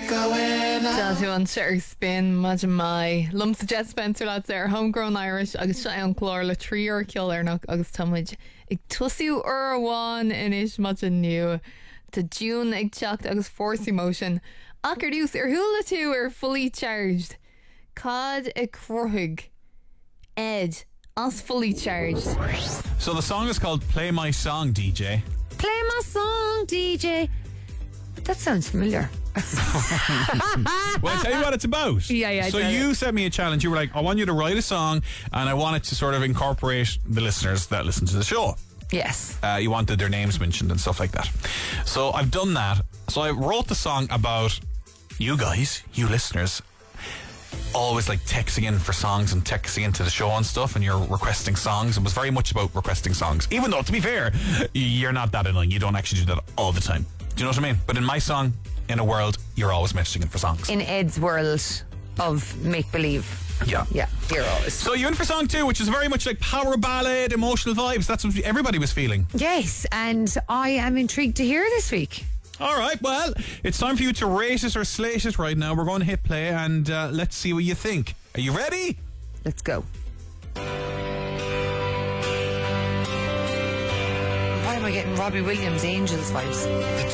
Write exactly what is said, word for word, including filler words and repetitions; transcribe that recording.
Dáú an seir spin maid mai lumsa Jet Spencer lads ar Homegrown Irish agus se an chlár le tríor ceollarnach agus táid ag tusaú ar amháin inis maid an nu Tá June ag teacht agus Force Emotion achar dús ar thula tú ar fully charged Cad ag cruthaig Ed as fully charged. So the song is called Play My Song, D J. Play my song, D J. That sounds familiar. Well, I'll tell you what it's about. Yeah, yeah. So you sent me a challenge. You were like, I want you to write a song and I want it to sort of incorporate the listeners that listen to the show. Yes. Uh, you wanted their names mentioned and stuff like that. So I've done that. So I wrote the song about you guys, you listeners, always like texting in for songs and texting into the show and stuff, and you're requesting songs. It was very much about requesting songs, even though, to be fair, you're not that annoying. You don't actually do that all the time. Do you know what I mean? But in my song, In a World, you're always messaging in for songs. In Ed's world of make-believe. Yeah. Yeah, you're always. So you're in for song two, which is very much like power ballad, emotional vibes. That's what everybody was feeling. Yes, and I am intrigued to hear this week. All right, well, it's time for you to rate it or slate it right now. We're going to hit play and uh, let's see what you think. Are you ready? Let's go. Why am I getting Robbie Williams Angels vibes? The